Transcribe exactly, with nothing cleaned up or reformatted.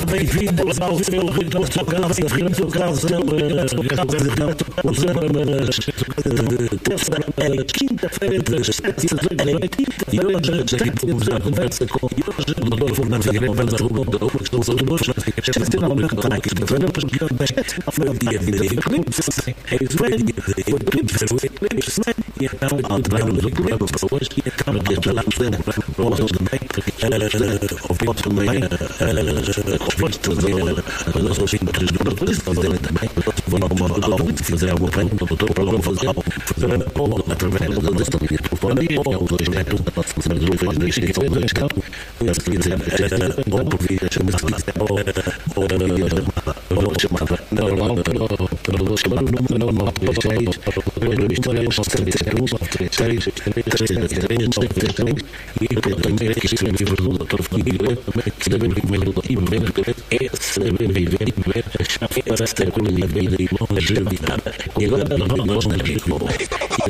Bem-vindos ao seu Retorno Casa, Retorno Casa, terça-feira, quinta-feira, das sete às oito da noite, e hoje já temos a conversa com hoje, o doutor Fernando Figueiredo, vamos a pergunta que estão os autores, excepcionalmente para aqui, que foi o dia de eclipse, é isso aí, foi o eclipse, foi o eclipse, e então, alteramos o problema para pessoas, e então, desde lá, para os também, ouvimos também, ouvimos também, as nossas simples de produtores, fazerem também, vão fazer alguma coisa, o doutor, para não fazer algo, fazer algo, através desta linha de telefone, ou os dois metros, da nossa semana de luz, dois que são dois campos, ou por via chamada, ou ou chamada normal, ou chamada normal, ou história, ou três, três, três, três, três, e eu também que escrevi livros do doutor Figueiredo, que saber viver e viver é saber viver e viver, é para ter qualidade de vida e longevidade. E agora nós na vida.